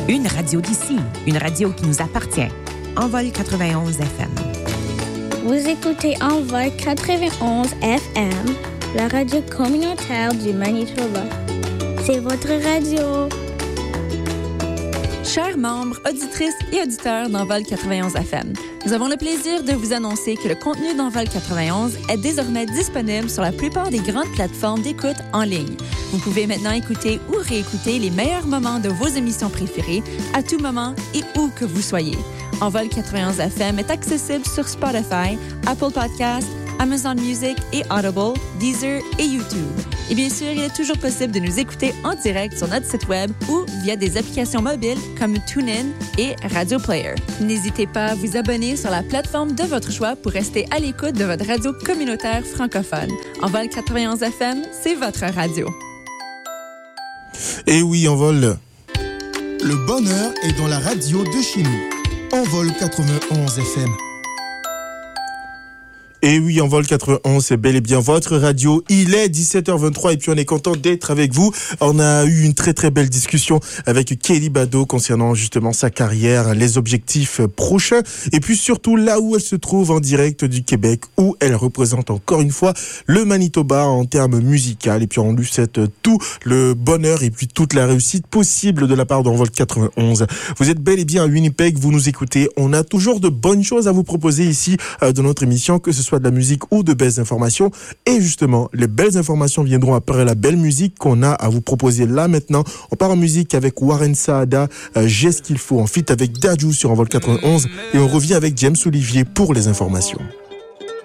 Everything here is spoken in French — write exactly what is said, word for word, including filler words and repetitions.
Une radio d'ici, une radio qui nous appartient. Envol quatre-vingt-onze F M. Vous écoutez Envol quatre-vingt-onze F M, la radio communautaire du Manitoba. C'est votre radio. Chers membres, auditrices et auditeurs d'Envol quatre-vingt-onze F M, nous avons le plaisir de vous annoncer que le contenu d'Envol quatre-vingt-onze est désormais disponible sur la plupart des grandes plateformes d'écoute en ligne. Vous pouvez maintenant écouter ou réécouter les meilleurs moments de vos émissions préférées à tout moment et où que vous soyez. Envol quatre-vingt-onze F M est accessible sur Spotify, Apple Podcasts, Amazon Music et Audible, Deezer et YouTube. Et bien sûr, il est toujours possible de nous écouter en direct sur notre site web ou via des applications mobiles comme TuneIn et Radio Player. N'hésitez pas à vous abonner sur la plateforme de votre choix pour rester à l'écoute de votre radio communautaire francophone. Envol quatre-vingt-onze F M, c'est votre radio. Et oui, Envol. Le bonheur est dans la radio de chez nous. Envol quatre-vingt-onze F M. Et oui, Envol quatre-vingt-onze, c'est bel et bien votre radio. Il est dix-sept heures vingt-trois et puis on est content d'être avec vous. On a eu une très très belle discussion avec Kelly Bado concernant justement sa carrière, les objectifs prochains et puis surtout là où elle se trouve en direct du Québec où elle représente encore une fois le Manitoba en termes musicaux. Et puis on lui souhaite tout le bonheur et puis toute la réussite possible de la part d'Envol quatre-vingt-onze. Vous êtes bel et bien à Winnipeg, vous nous écoutez. On a toujours de bonnes choses à vous proposer ici euh, dans notre émission, que ce soit de la musique ou de belles informations. Et justement, les belles informations viendront après la belle musique qu'on a à vous proposer là maintenant. On part en musique avec Warren Saada, euh, J'ai ce qu'il faut, en feat avec Dadju sur Envol quatre-vingt-onze. Et on revient avec James Olivier pour les informations.